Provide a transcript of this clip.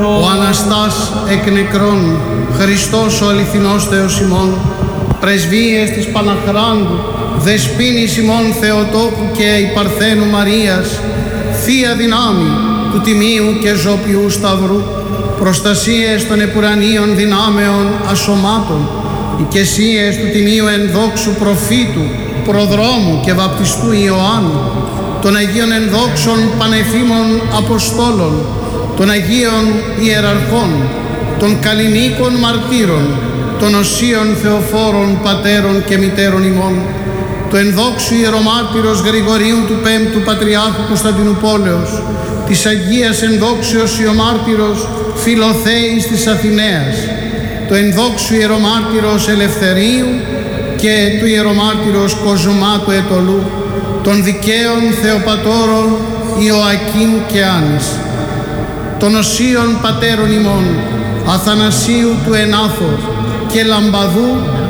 Ο Αναστάς εκ νεκρών, Χριστός ο αληθινός Θεός ημών, πρεσβείες της Παναχράντου, δεσποίνης ημών Θεοτόκου και η Παρθένου Μαρίας, θεία δυνάμει του Τιμίου και Ζωπιού Σταυρού, προστασίες των επουρανίων δυνάμεων ασωμάτων, οικεσίες του Τιμίου ενδόξου προφήτου, προδρόμου και βαπτιστού Ιωάννου, των Αγίων ενδόξων πανεφήμων Αποστόλων, των Αγίων Ιεραρχών, των καλλινίκων μαρτύρων, των οσίων Θεοφόρων πατέρων και μητέρων ημών, του ενδόξου ιερομάρτυρος Γρηγορίου του Πέμπτου Πατριάρχου Κωνσταντινουπόλεως, της Αγίας ενδόξεως ιομάρτυρος Φιλοθέης της Αθηναίας, του ενδόξου ιερομάρτυρος Ελευθερίου και του ιερομάρτυρος Κοζουμά του Ετωλού, των δικαίων Θεοπατώρων Ιωακήμ και Άνης, των οσίων πατέρων ημών Αθανασίου του Ενάθος και Λαμπαδού